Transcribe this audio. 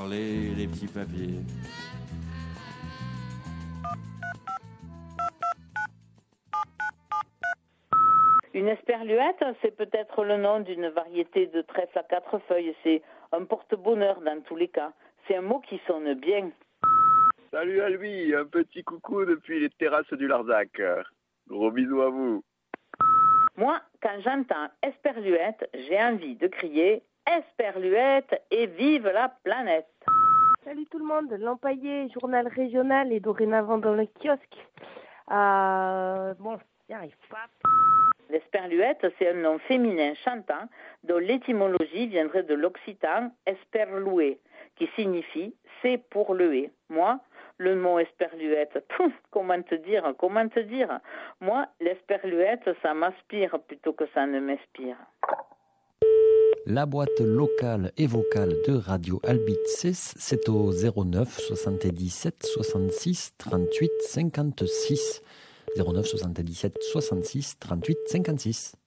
parler, les petits papiers. Une esperluette, c'est peut-être le nom d'une variété de trèfle à 4 feuilles. C'est un porte-bonheur dans tous les cas. C'est un mot qui sonne bien. Salut à lui, un petit coucou depuis les terrasses du Larzac. Gros bisous à vous. Moi, quand j'entends esperluette, j'ai envie de crier esperluette et vive la planète. Salut tout le monde, l'Empaillé, journal régional et dorénavant dans le kiosque. Bon, j'y arrive pas. L'esperluette, c'est un nom féminin chantant dont l'étymologie viendrait de l'occitan esperlouer, qui signifie c'est pour le et. Moi, le mot esperluette, comment te dire. Moi, l'esperluette, ça m'aspire plutôt que ça ne m'inspire. La boîte locale et vocale de Radio Albi 6, c'est au 09 77 66 38 56. 09 77 66 38 56.